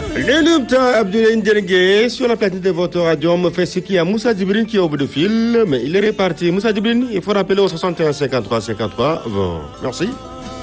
Le temps Abdoulaye Ndiégué sur la platine de votre radio me fait ce qu'il y a Moussa Djibril qui est au bout de fil, mais il est reparti. Moussa Djibril, il faut rappeler au 61 53 53. Bon, merci.